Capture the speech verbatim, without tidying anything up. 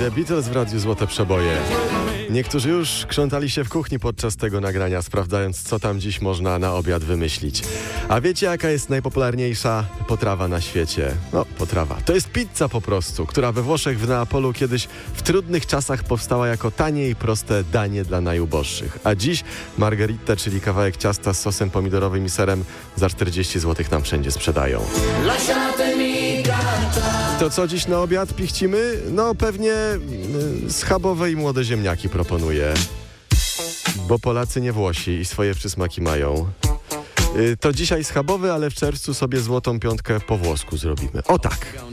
The Beatles w Radiu Złote Przeboje. Niektórzy już krzątali się w kuchni podczas tego nagrania, sprawdzając, co tam dziś można na obiad wymyślić. A wiecie, jaka jest najpopularniejsza potrawa na świecie? No, potrawa. To jest pizza po prostu, która we Włoszech, w Neapolu kiedyś w trudnych czasach powstała jako tanie i proste danie dla najuboższych. A dziś margherita, czyli kawałek ciasta z sosem pomidorowym i serem, za czterdzieści złotych nam wszędzie sprzedają. To co dziś na obiad pichcimy? No pewnie y, schabowe i młode ziemniaki proponuję. Bo Polacy nie Włosi i swoje przysmaki mają. Y, to dzisiaj schabowy, ale w czerwcu sobie złotą piątkę po włosku zrobimy. O tak!